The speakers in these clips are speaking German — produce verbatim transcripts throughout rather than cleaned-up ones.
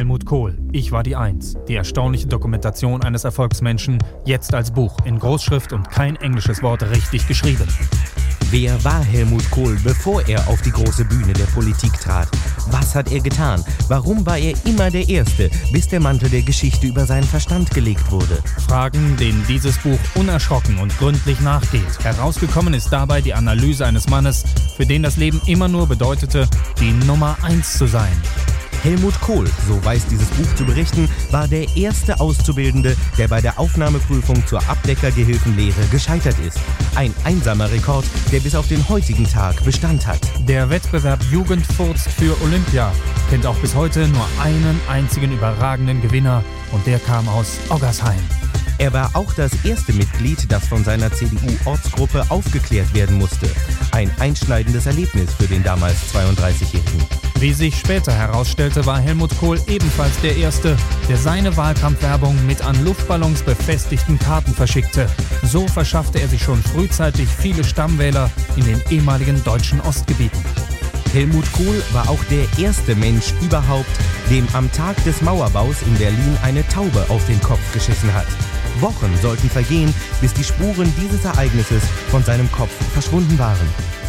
Helmut Kohl, Ich war die Eins. Die erstaunliche Dokumentation eines Erfolgsmenschen, jetzt als Buch, in Großschrift und kein englisches Wort richtig geschrieben. Wer war Helmut Kohl, bevor er auf die große Bühne der Politik trat? Was hat er getan? Warum war er immer der Erste, bis der Mantel der Geschichte über seinen Verstand gelegt wurde? Fragen, denen dieses Buch unerschrocken und gründlich nachgeht. Herausgekommen ist dabei die Analyse eines Mannes, für den das Leben immer nur bedeutete, die Nummer eins zu sein. Helmut Kohl, so weiß dieses Buch zu berichten, war der erste Auszubildende, der bei der Aufnahmeprüfung zur Abdeckergehilfenlehre gescheitert ist. Ein einsamer Rekord, der bis auf den heutigen Tag Bestand hat. Der Wettbewerb Jugendfurzt für Olympia kennt auch bis heute nur einen einzigen überragenden Gewinner und der kam aus Oggersheim. Er war auch das erste Mitglied, das von seiner C D U-Ortsgruppe aufgeklärt werden musste. Ein einschneidendes Erlebnis für den damals zweiunddreißigjährigen. Wie sich später herausstellte, war Helmut Kohl ebenfalls der Erste, der seine Wahlkampfwerbung mit an Luftballons befestigten Karten verschickte. So verschaffte er sich schon frühzeitig viele Stammwähler in den ehemaligen deutschen Ostgebieten. Helmut Kohl war auch der erste Mensch überhaupt, dem am Tag des Mauerbaus in Berlin eine Taube auf den Kopf geschissen hat. Wochen sollten vergehen, bis die Spuren dieses Ereignisses von seinem Kopf verschwunden waren.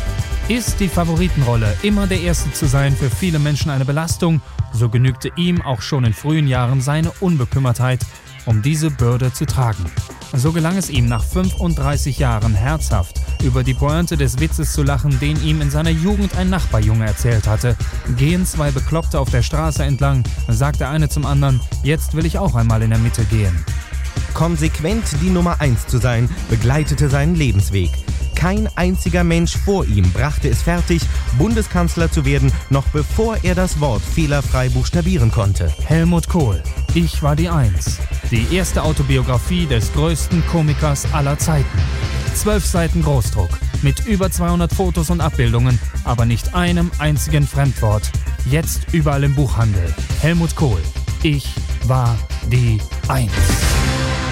Ist die Favoritenrolle, immer der Erste zu sein, für viele Menschen eine Belastung, so genügte ihm auch schon in frühen Jahren seine Unbekümmertheit, um diese Bürde zu tragen. So gelang es ihm nach fünfunddreißig Jahren herzhaft über die Pointe des Witzes zu lachen, den ihm in seiner Jugend ein Nachbarjunge erzählt hatte. Gehen zwei Bekloppte auf der Straße entlang, sagt der eine zum anderen, jetzt will ich auch einmal in der Mitte gehen. Konsequent die Nummer eins zu sein, begleitete seinen Lebensweg. Kein einziger Mensch vor ihm brachte es fertig, Bundeskanzler zu werden, noch bevor er das Wort fehlerfrei buchstabieren konnte. Helmut Kohl, Ich war die Eins. Die erste Autobiografie des größten Komikers aller Zeiten. Zwölf Seiten Großdruck, mit über zweihundert Fotos und Abbildungen, aber nicht einem einzigen Fremdwort. Jetzt überall im Buchhandel. Helmut Kohl, Ich war die Eins.